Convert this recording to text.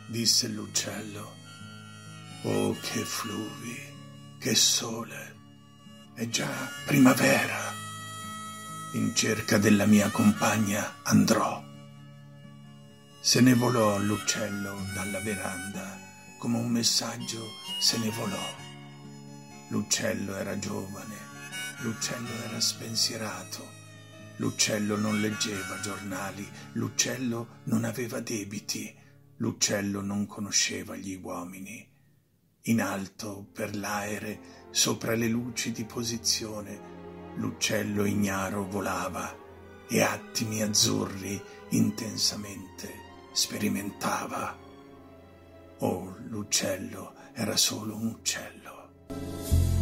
disse l'uccello. Oh, che fluvi, che sole, è già primavera. In cerca della mia compagna andrò. Se ne volò l'uccello dalla veranda, come un messaggio se ne volò. L'uccello era giovane, l'uccello era spensierato, l'uccello non leggeva giornali, l'uccello non aveva debiti, l'uccello non conosceva gli uomini. In alto, per l'aere, sopra le luci di posizione, l'uccello ignaro volava e attimi azzurri intensamente sperimentava. Oh, l'uccello era solo un uccello.